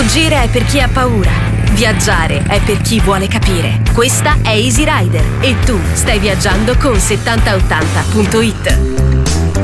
Fuggire è per chi ha paura. Viaggiare è per chi vuole capire. Questa è Easy Rider e tu stai viaggiando con 7080.it.